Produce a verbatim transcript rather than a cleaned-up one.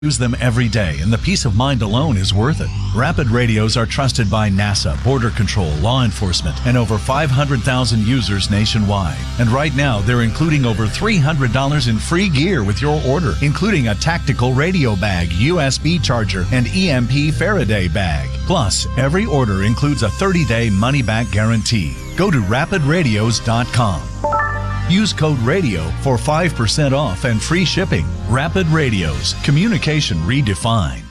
Use them every day, and the peace of mind alone is worth it. Rapid radios are trusted by NASA, Border Control, law enforcement, and over five hundred thousand users nationwide. And right now, they're including over three hundred dollars in free gear with your order, including a tactical radio bag, U S B charger, and E M P Faraday bag. Plus, every order includes a thirty-day money-back guarantee. Go to rapid radios dot com. Use code RADIO for five percent off and free shipping. Rapid Radios, communication redefined.